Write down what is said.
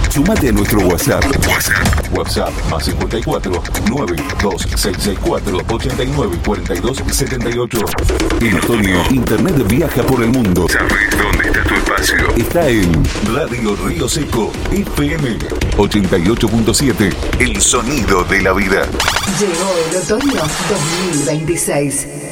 Sumate a nuestro WhatsApp. WhatsApp más 54 92664 894278. En otoño, Internet viaja por el mundo. ¿Sabes dónde está tu espacio? Está en Radio Río Seco FM 88.7. El sonido de la vida. Llegó el otoño 2026.